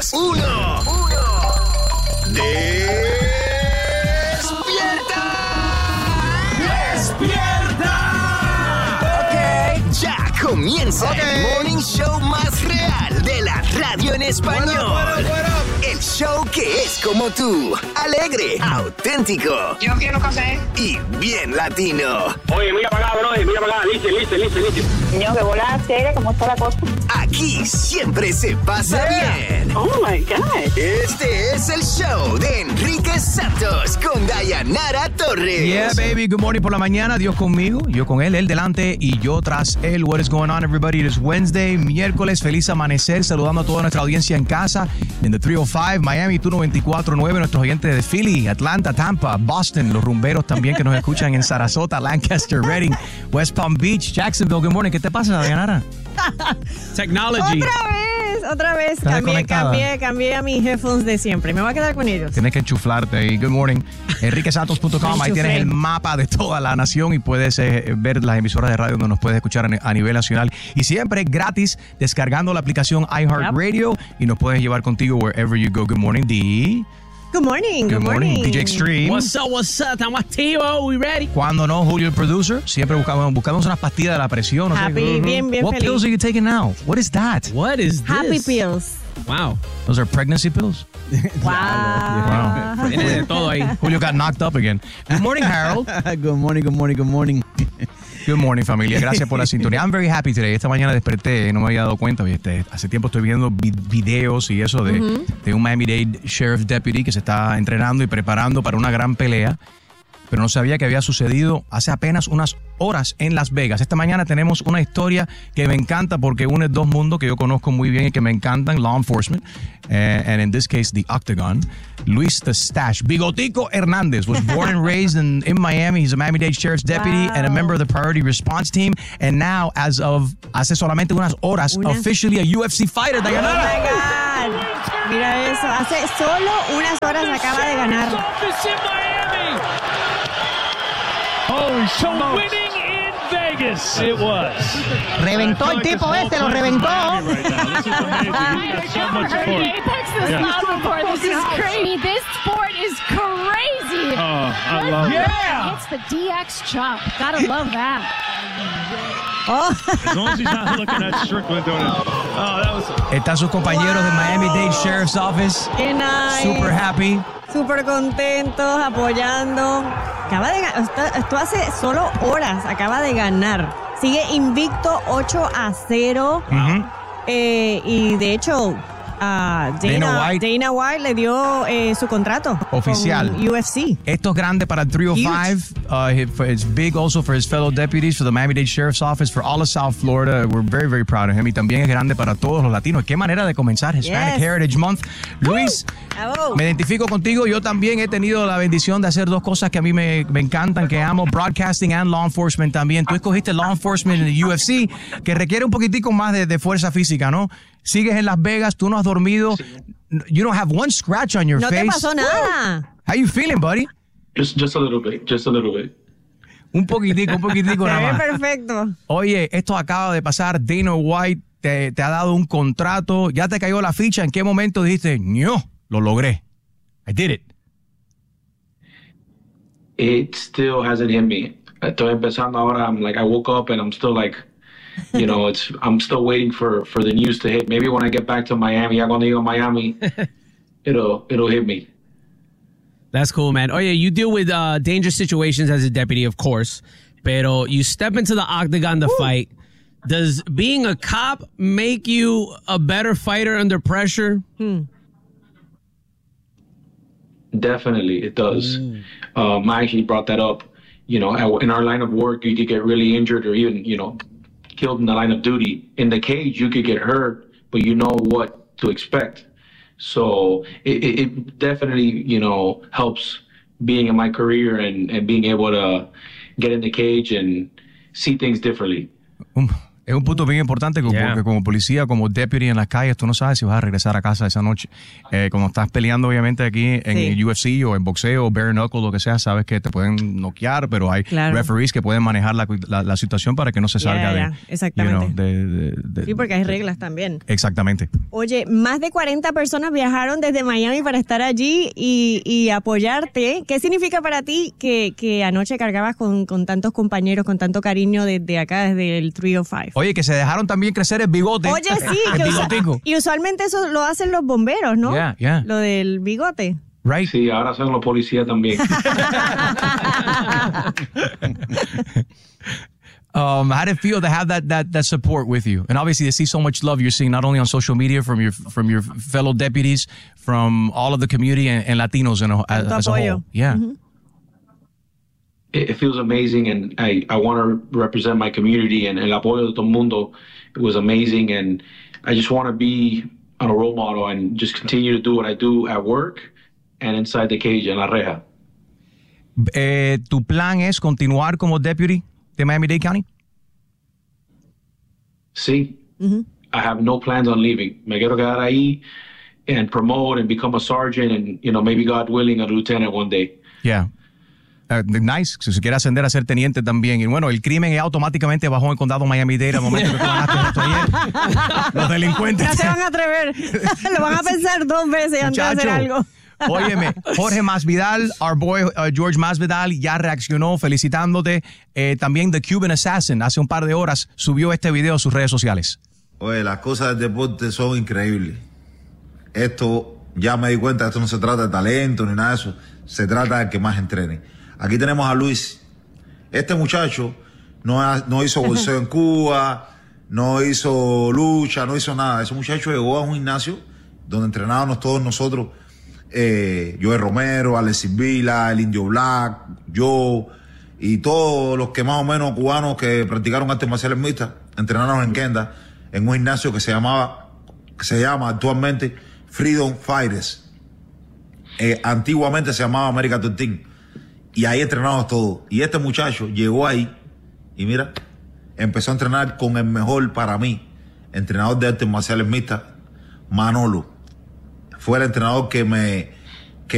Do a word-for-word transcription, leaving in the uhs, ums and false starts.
dos, uno. ¡Despierta! ¡Despierta! Ok, ya comienza okay. el morning show más real de la radio en español. Bueno, bueno, bueno. El show que es como tú, alegre, auténtico. Yo quiero café. Y bien latino. Oye, mira para acá, bro, mira para acá, listen, listen, listen, listen. Señor, que bola seria, ¿cómo está la cosa? Aquí siempre se pasa Yeah. bien. Oh my God. Este es el show de Enrique Santos con Dayanara Torres. Yeah, baby. Good morning por la mañana. Dios conmigo, yo con él, él delante y yo tras él. What is going on, everybody? It is Wednesday, miércoles. Feliz amanecer. Saludando a toda nuestra audiencia en casa. En the three oh five, Miami, tú noventa y cuatro punto nueve. Nuestros oyentes de Philly, Atlanta, Tampa, Boston. Los rumberos también que nos escuchan en Sarasota, Lancaster, Redding, West Palm Beach, Jacksonville. Good morning. ¿Qué te pasa, Dayanara? Technology. Otra vez, otra vez. ¿Estás Cambié, desconectada? cambié, cambié a mis headphones de siempre. Me voy a quedar con ellos. Tienes que enchuflarte ahí. Good morning. enrique santos punto com. Ahí tienes el mapa de toda la nación y puedes eh, ver las emisoras de radio donde nos puedes escuchar a, a nivel nacional. Y siempre gratis descargando la aplicación iHeartRadio yep. y nos puedes llevar contigo wherever you go. Good morning, D. Good morning, good, Good morning, morning. D J Extreme. What's up, what's up? Estamos activos, we ready. Cuando no, Julio el producer. Siempre buscamos, buscamos unas pastillas de la presión. No Happy, sé. bien, bien What feliz. pills are you taking now? What is that? What is this? Happy pills. Wow. Those are pregnancy pills? Wow. Wow. Tiene de todo ahí. Julio got knocked up again. Good morning, Harold. Good morning, good morning, good morning. Good morning, familia. Gracias por la sintonía. I'm very happy today. Esta mañana desperté, no me había dado cuenta. Este, hace tiempo estoy viendo vi- videos y eso de, uh-huh. de un Miami-Dade Sheriff Deputy que se está entrenando y preparando para una gran pelea, pero no sabía que había sucedido hace apenas unas horas en Las Vegas. Esta mañana tenemos una historia que me encanta porque une dos mundos que yo conozco muy bien y que me encantan, law enforcement, uh, and in this case, the Octagon. Luis the Stash Bigotico Hernandez was born and raised in, in Miami. He's a Miami-Dade Sheriff's Deputy wow. and a member of the Priority Response Team. And now, as of hace solamente unas horas, Una. officially a U F C fighter. Dayanara. Oh my God. Mira eso. Hace solo unas horas acaba de ganar. Oh, so winning in Vegas it was. Reventó el tipo este, lo reventó. This is crazy. This sport is crazy. Oh, I love it. Yeah. It's the D X chop. Gotta love that. Oh. As long as he's not looking at Strickland doing it. Oh, that was. Están sus compañeros wow. de Miami-Dade Sheriff's Office. Qué nice. Super happy. Súper contentos, apoyando. Acaba de ganar, esto, esto hace solo horas, acaba de ganar. Sigue invicto ocho a cero. Uh-huh. Eh, y de hecho, uh, Dana, Dana White. Dana White le dio eh, su contrato oficial. con U F C. Esto es grande para el three oh five. Uh, it's big also for his fellow deputies, for the Miami-Dade Sheriff's Office, for all of South Florida. We're very, very proud of him. Y también es grande para todos los latinos. Qué manera de comenzar Hispanic Yes. Heritage Month. Luis, Bravo. me identifico contigo. Yo también he tenido la bendición de hacer dos cosas que a mí me, me encantan, que amo, broadcasting and law enforcement también. Tú escogiste law enforcement en el U F C, que requiere un poquitico más de, de fuerza física, ¿no? Sigues en Las Vegas, tú no has dormido. You don't have one scratch on your no face. No te pasó nada. How you feeling, buddy? Just, just a little bit, just a little bit. Un poquitico, un poquitico Se nada ve más. perfecto. Oye, esto acaba de pasar. Dana White te, te ha dado un contrato. Ya te cayó la ficha. ¿En qué momento dijiste, no, lo logré? I did it. It still hasn't hit me. Estoy empezando ahora. I'm like, I woke up and I'm still like, you know, it's. I'm still waiting for, for the news to hit. Maybe when I get back to Miami, ya cuando llego a Miami, it'll it'll hit me. That's cool, man. Oh, yeah, you deal with uh, dangerous situations as a deputy, of course. Pero you step into the octagon to Woo. fight. Does being a cop make you a better fighter under pressure? Hmm. Definitely, it does. Mm. Um, I actually brought that up. You know, in our line of work, you could get really injured or even, you know, killed in the line of duty. In the cage, you could get hurt, but you know what to expect. So it, it definitely, you know, helps being in my career and, and being able to get in the cage and see things differently. Um, Es un punto bien importante porque Yeah. como policía, como deputy en las calles, tú no sabes si vas a regresar a casa esa noche. Eh, cuando estás peleando, obviamente, aquí en Sí. el U F C o en boxeo o bare knuckle, lo que sea, sabes que te pueden noquear, pero hay Claro. referees que pueden manejar la, la, la situación para que no se Ya, salga ya, de, exactamente. you know, de, de- de- Sí, porque hay reglas también. Exactamente. Oye, más de cuarenta personas viajaron desde Miami para estar allí y, y apoyarte. ¿Qué significa para ti que, que anoche cargabas con, con tantos compañeros, con tanto cariño desde acá, desde el three oh five? Oye, que se dejaron también crecer el bigote. Oye, sí, el que usa- bigotico. y usualmente eso lo hacen los bomberos, ¿no? Yeah, yeah. Lo del bigote. Right? Sí, ahora son los policías también. Um, how did it feel to have that that that support with you? And obviously, to see so much love you're seeing not only on social media from your from your fellow deputies, from all of the community and, and Latinos in a, as, Tanto as a apoyo. whole. Yeah. it, it feels amazing, and I, I want to represent my community, and el apoyo de todo el mundo, it was amazing, and I just want to be a role model and just continue to do what I do at work and inside the cage, en la reja. Eh, ¿Tu plan es continuar como deputy de Miami-Dade County? Sí. I have no plans on leaving. Me quiero quedar ahí and promote and become a sergeant and, you know, maybe God willing, a lieutenant one day. Yeah. Uh, nice. Si se quiere ascender a ser teniente también. Y bueno, el crimen ya automáticamente bajó en el condado Miami-Dade al momento que tú ganaste esto ayer. Los delincuentes. No se van a atrever. Lo van a pensar dos veces antes de hacer Muchacho. algo. Óyeme, Jorge Masvidal, our boy uh, George Masvidal, ya reaccionó felicitándote. Eh, también The Cuban Assassin, hace un par de horas, subió este video a sus redes sociales. Oye, las cosas del deporte son increíbles. Esto, ya me di cuenta, esto no se trata de talento ni nada de eso. Se trata de que más entrene. Aquí tenemos a Luis. Este muchacho no, ha- no hizo boxeo en Cuba, no hizo lucha, no hizo nada. Ese muchacho llegó a un gimnasio donde entrenábamos todos nosotros. Eh, Joey Romero, Alexis Vila, el Indio Black, yo y todos los que más o menos cubanos que practicaron artes marciales mixtas entrenaron en Kenda en un gimnasio que se llamaba que se llama actualmente Freedom Fighters. Eh, antiguamente se llamaba America Top Team y ahí entrenamos todos. Y este muchacho llegó ahí y mira, empezó a entrenar con el mejor para mí entrenador de artes marciales mixtas, Manolo. Fue el entrenador que me,